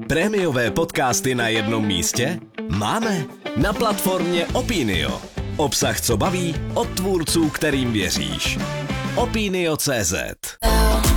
Prémiové podcasty na jednom místě? Máme na platformě Opinio. Obsah, co baví, od tvůrců, kterým věříš. Opinio.cz